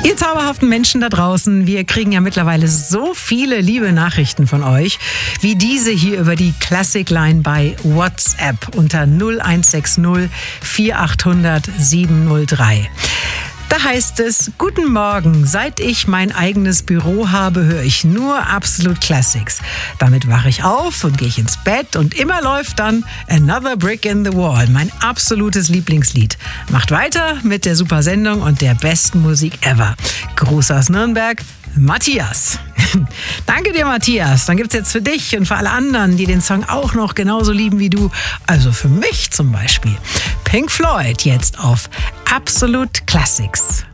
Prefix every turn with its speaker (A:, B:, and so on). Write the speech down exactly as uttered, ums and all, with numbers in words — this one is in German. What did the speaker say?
A: Ihr zauberhaften Menschen da draußen, wir kriegen ja mittlerweile so viele liebe Nachrichten von euch, wie diese hier über die Classic Line bei WhatsApp unter null eins sechs null vier acht null null sieben null drei. Da heißt es, guten Morgen, seit ich mein eigenes Büro habe, höre ich nur Absolute Classics. Damit wache ich auf und gehe ich ins Bett und immer läuft dann Another Brick in the Wall, mein absolutes Lieblingslied. Macht weiter mit der super Sendung und der besten Musik ever. Gruß aus Nürnberg, Matthias. Danke dir, Matthias. Dann gibt's jetzt für dich und für alle anderen, die den Song auch noch genauso lieben wie du, also für mich zum Beispiel, Pink Floyd jetzt auf Absolute Classics.